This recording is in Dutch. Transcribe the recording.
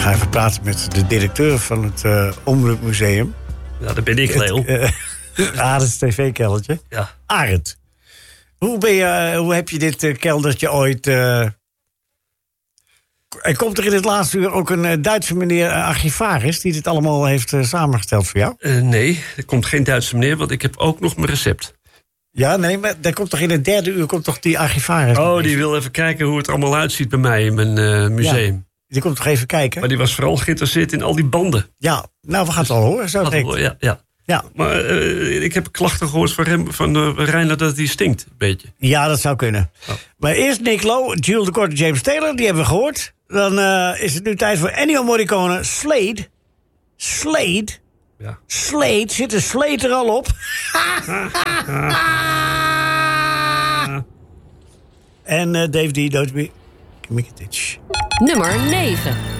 ga even praten met de directeur van het Omroepmuseum. Ja, dat ben ik, Leo. Arend's tv-keldertje. Ja. Arend, hoe heb je dit keldertje ooit... Er komt er in het laatste uur ook een Duitse meneer archivaris... die dit allemaal heeft samengesteld voor jou? Nee, er komt geen Duitse meneer, want ik heb ook nog mijn recept. Ja, nee, maar er komt toch in het derde uur komt toch die archivaris? Oh, die wil even kijken hoe het er allemaal uitziet bij mij in mijn museum. Ja, die komt toch even kijken? Maar die was vooral geïnteresseerd in al die banden. Ja, nou, we gaan het al horen. Zo direct. Ja. Maar ik heb klachten gehoord van Reiner dat hij stinkt, een beetje. Ja, dat zou kunnen. Oh. Maar eerst Nick Lowe, Jules de Korte, James Taylor, die hebben we gehoord. Dan is het nu tijd voor Ennio Morricone, Slade. Slade? Ja. Slade, zit de Slade er al op? En Dave D. Doty Mikitic. Nummer 9.